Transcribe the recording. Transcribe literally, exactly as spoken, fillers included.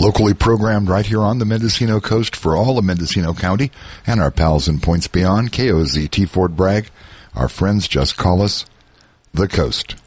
Locally programmed right here on the Mendocino coast for all of Mendocino County and our pals in points beyond. K O Z T Fort Bragg. Our friends just call us the Coast.